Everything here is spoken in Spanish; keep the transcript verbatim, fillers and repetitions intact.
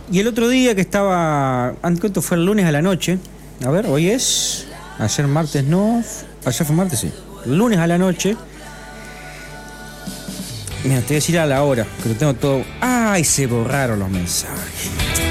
Y el otro día que estaba, ¿cuánto fue? El lunes a la noche. A ver, hoy es, ayer martes no, ayer fue martes, sí. El lunes a la noche. Mira, te voy a decir a la hora, que lo tengo todo. ¡Ay! Se borraron los mensajes.